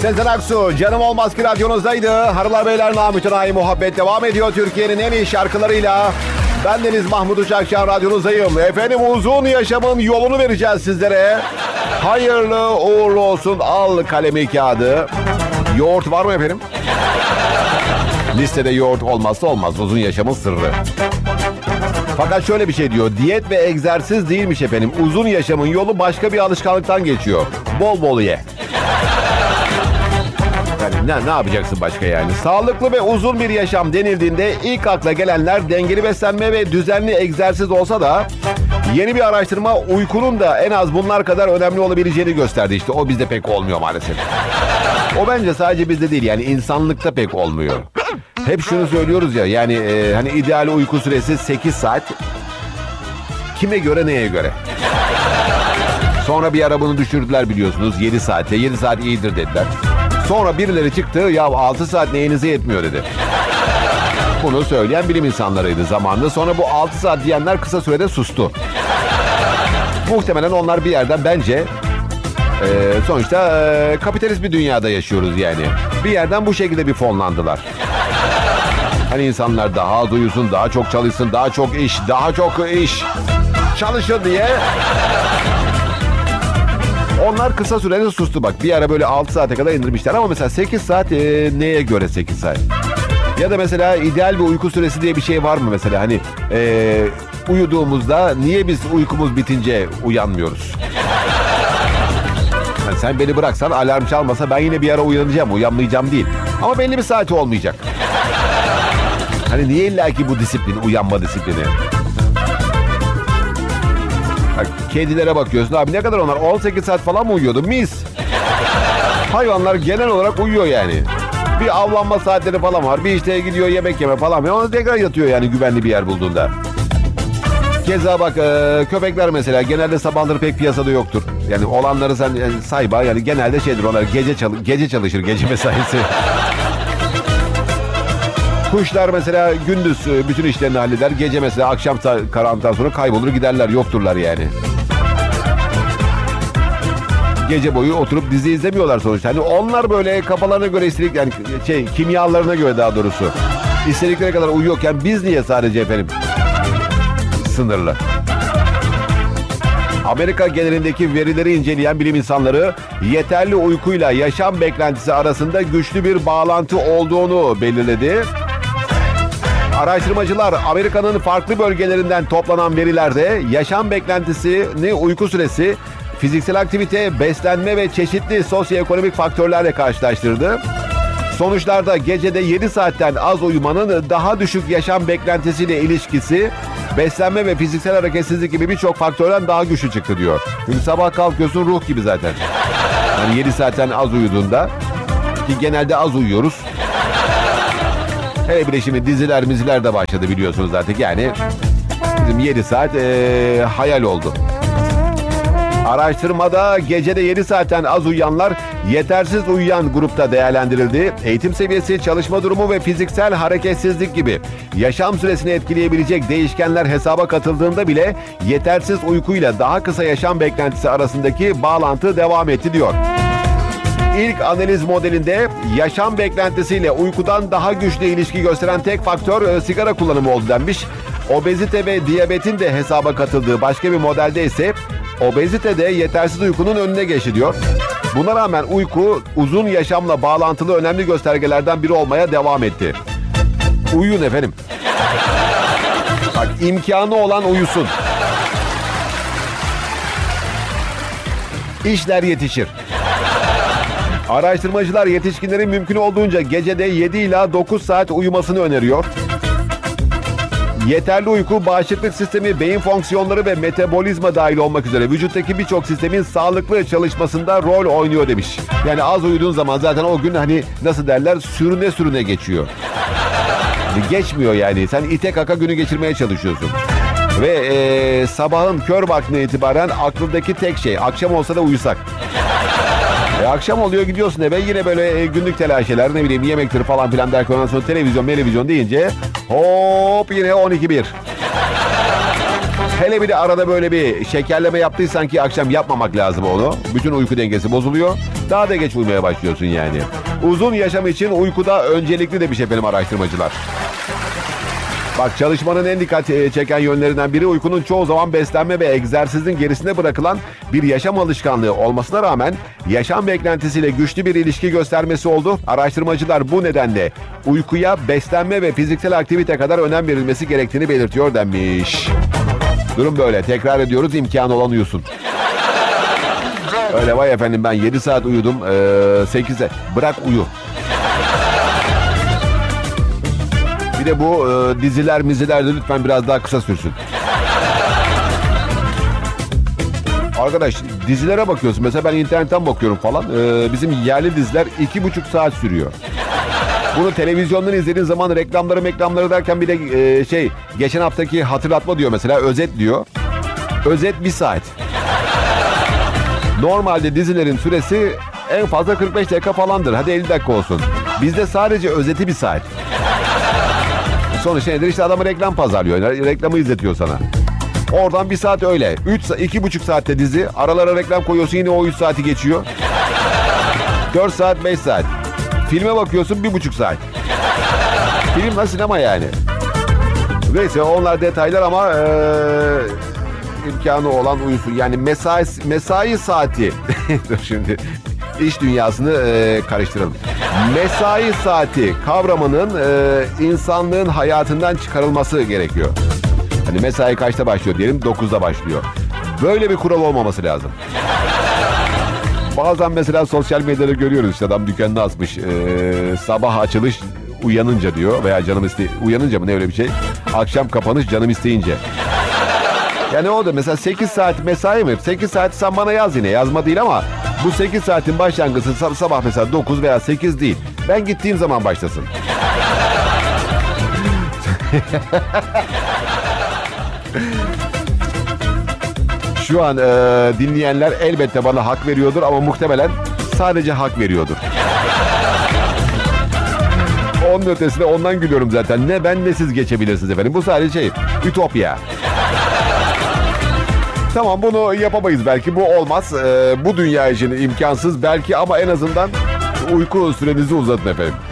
Sezen Aksu, Canım Olmaz Ki radyonuzdaydı. Hanımlar beyler, namütenayi muhabbet devam ediyor Türkiye'nin en iyi şarkılarıyla. Bendeniz Mahmut Uçakçıhan, radyonuzdayım. Efendim, uzun yaşamın yolunu vereceğiz sizlere. Hayırlı uğurlu olsun. Al kalemi kağıdı. Yoğurt var mı efendim? Listede yoğurt olmazsa olmaz. Uzun yaşamın sırrı. Fakat şöyle bir şey diyor. Diyet ve egzersiz değilmiş efendim. Uzun yaşamın yolu başka bir alışkanlıktan geçiyor. Bol bol ye. Yani ne yapacaksın başka yani? Sağlıklı ve uzun bir yaşam denildiğinde ilk akla gelenler dengeli beslenme ve düzenli egzersiz olsa da yeni bir araştırma uykunun da en az bunlar kadar önemli olabileceğini gösterdi. İşte o bizde pek olmuyor maalesef. O bence sadece bizde değil, yani insanlıkta pek olmuyor. Hep şunu söylüyoruz ya, yani hani ideal uyku süresi 8 saat. Kime göre, neye göre? Sonra bir ara bunu düşürdüler biliyorsunuz 7 saate. 7 saat iyidir dediler. Sonra birileri çıktı, ya 6 saat neyinize yetmiyor dedi. Bunu söyleyen bilim insanlarıydı zamanında. Sonra bu 6 saat diyenler kısa sürede sustu. Muhtemelen onlar bir yerden bence sonuçta kapitalist bir dünyada yaşıyoruz yani. Bir yerden bu şekilde bir fonlandılar. Hani insanlar daha az uyusun, daha çok çalışsın, daha çok iş çalışın diye. Onlar kısa sürede sustu bak. Bir ara böyle 6 saate kadar indirmişler ama mesela 8 saat neye göre 8 saat? Ya da mesela ideal bir uyku süresi diye bir şey var mı mesela? Hani uyuduğumuzda niye biz uykumuz bitince uyanmıyoruz? Yani sen beni bıraksan, alarm çalmasa ben yine bir ara uyanacağım. Uyanmayacağım değil. Ama belli bir saati olmayacak. Hani niye illaki bu disiplin, uyanma disiplini? Bak, kedilere bakıyorsun abi, ne kadar onlar 18 saat falan mı uyuyordu? Mis. Hayvanlar genel olarak uyuyor yani. Bir avlanma saatleri falan var. Bir işte gidiyor yemek yeme falan. Onu tekrar yatıyor yani güvenli bir yer bulduğunda. Keza bak köpekler mesela genelde sabahları pek piyasada yoktur. Yani olanları sen say bak, yani genelde şeydir, onlar gece çalışır, gece mesaisi. Kuşlar mesela gündüz bütün işlerini halleder. Gece mesela akşam karanlıktan sonra kaybolur giderler, yokturlar yani. Gece boyu oturup dizi izlemiyorlar sonuçta. Hani onlar böyle kafalarına göre yani kimyalarına göre daha doğrusu istedikleri kadar uyuyorken biz niye sadece efendim sınırlı? Amerika genelindeki verileri inceleyen bilim insanları yeterli uykuyla yaşam beklentisi arasında güçlü bir bağlantı olduğunu belirledi. Araştırmacılar Amerika'nın farklı bölgelerinden toplanan verilerde yaşam beklentisini uyku süresi, fiziksel aktivite, beslenme ve çeşitli sosyoekonomik faktörlerle karşılaştırdı. Sonuçlarda gecede 7 saatten az uyumanın daha düşük yaşam beklentisiyle ilişkisi, beslenme ve fiziksel hareketsizlik gibi birçok faktörden daha güçlü çıktı diyor. Çünkü sabah kalkıyorsun ruh gibi zaten. Yani 7 saatten az uyuduğunda, ki genelde az uyuyoruz. Hele bir de şimdi diziler de başladı biliyorsunuz artık, yani bizim 7 saat hayal oldu. Araştırmada gecede 7 saatten az uyuyanlar yetersiz uyuyan grupta değerlendirildi. Eğitim seviyesi, çalışma durumu ve fiziksel hareketsizlik gibi yaşam süresini etkileyebilecek değişkenler hesaba katıldığında bile yetersiz uykuyla daha kısa yaşam beklentisi arasındaki bağlantı devam etti diyor. İlk analiz modelinde yaşam beklentisiyle uykudan daha güçlü ilişki gösteren tek faktör sigara kullanımı oldu denmiş. Obezite ve diyabetin de hesaba katıldığı başka bir modelde ise obezite de yetersiz uykunun önüne geçti diyor. Buna rağmen uyku uzun yaşamla bağlantılı önemli göstergelerden biri olmaya devam etti. Uyuyun efendim. Bak, imkanı olan uyusun. İşler yetişir. Araştırmacılar yetişkinlerin mümkün olduğunca gecede 7 ila 9 saat uyumasını öneriyor. Yeterli uyku bağışıklık sistemi, beyin fonksiyonları ve metabolizma dahil olmak üzere vücuttaki birçok sistemin sağlıklı çalışmasında rol oynuyor demiş. Yani az uyuduğun zaman zaten o gün hani nasıl derler, sürüne sürüne geçiyor. Geçmiyor yani, sen ite kaka günü geçirmeye çalışıyorsun. Ve sabahın kör vaktine itibaren aklındaki tek şey akşam olsa da uyusak. Akşam oluyor, gidiyorsun eve, yine böyle günlük telaşeler, ne bileyim yemektir falan filan derken ondan sonra televizyon deyince hop yine 12-1. Hele bir de arada böyle bir şekerleme yaptıysan ki akşam yapmamak lazım onu. Bütün uyku dengesi bozuluyor. Daha da geç uyumaya başlıyorsun yani. Uzun yaşam için uykuda öncelikli demiş efendim araştırmacılar. Bak çalışmanın en dikkat çeken yönlerinden biri uykunun çoğu zaman beslenme ve egzersizin gerisine bırakılan bir yaşam alışkanlığı olmasına rağmen yaşam beklentisiyle güçlü bir ilişki göstermesi oldu. Araştırmacılar bu nedenle uykuya beslenme ve fiziksel aktivite kadar önem verilmesi gerektiğini belirtiyor denmiş. Durum böyle. Tekrar ediyoruz, imkanı olan uyusun. Öyle vay efendim ben 7 saat uyudum 8'e. Bırak uyu. Bir de bu diziler de lütfen biraz daha kısa sürsün. Arkadaş dizilere bakıyorsun. Mesela ben internetten bakıyorum falan. Bizim yerli diziler 2,5 saat sürüyor. Bunu televizyondan izlediğin zaman reklamları derken bir de geçen haftaki hatırlatma diyor mesela, özet diyor. Özet 1 saat. Normalde dizilerin süresi en fazla 45 dakika falandır. Hadi 50 dakika olsun. Bizde sadece özeti 1 saat. Sonuçta nedir? İşte adamı reklam pazarlıyor. Reklamı izletiyor sana. Oradan 1 saat öyle. 2,5 saatte dizi. Aralara reklam koyuyorsun, yine o 3 saati geçiyor. 4 saat 5 saat. Filme bakıyorsun 1,5 saat. Film nasıl sinema yani. Neyse onlar detaylar ama imkanı olan uyusun. Yani mesai saati. Dur şimdi iş dünyasını karıştıralım. Mesai saati kavramının insanlığın hayatından çıkarılması gerekiyor. Hani mesai kaçta başlıyor diyelim, 9'da başlıyor. Böyle bir kural olmaması lazım. Bazen mesela sosyal medyada görüyoruz işte adam dükkanını asmış. Sabah açılış uyanınca diyor veya uyanınca mı ne öyle bir şey. Akşam kapanış canım isteyince. Yani o da mesela 8 saat mesai mi? 8 saat sen bana yaz yine. Yazma değil ama bu 8 saatin başlangıcı sabah mesela 9 veya 8 değil. Ben gittiğim zaman başlasın. Şu an dinleyenler elbette bana hak veriyordur ama muhtemelen sadece hak veriyordur. Onun ötesine ondan gülüyorum zaten. Ne ben ne siz geçebilirsiniz efendim. Bu sadece ütopya. Tamam bunu yapamayız belki. Bu olmaz. Bu dünya için imkansız belki ama en azından uyku sürenizi uzatın efendim.